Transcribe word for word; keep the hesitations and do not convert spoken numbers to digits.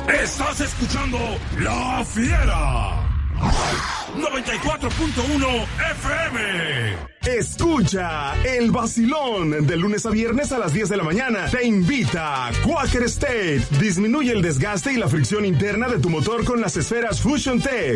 Estás escuchando La Fiera. noventa y cuatro punto uno F M. Escucha el vacilón de lunes a viernes a las diez de la mañana. Te invita Quaker State. Disminuye el desgaste y la fricción interna de tu motor con las esferas Fusion Tech.